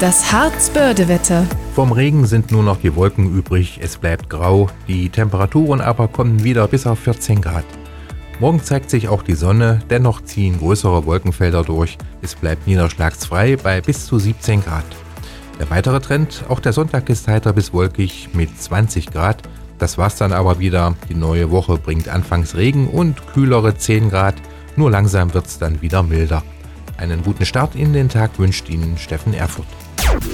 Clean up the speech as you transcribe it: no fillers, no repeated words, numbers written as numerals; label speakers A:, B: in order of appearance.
A: Das Harzbörde-Wetter.
B: Vom Regen sind nur noch die Wolken übrig, es bleibt grau, die Temperaturen aber kommen wieder bis auf 14 Grad. Morgen zeigt sich auch die Sonne, dennoch ziehen größere Wolkenfelder durch, es bleibt niederschlagsfrei bei bis zu 17 Grad. Der weitere Trend, auch der Sonntag ist heiter bis wolkig mit 20 Grad. Das war's dann aber wieder, die neue Woche bringt anfangs Regen und kühlere 10 Grad, nur langsam wird's dann wieder milder. Einen guten Start in den Tag wünscht Ihnen Steffen Erfurth.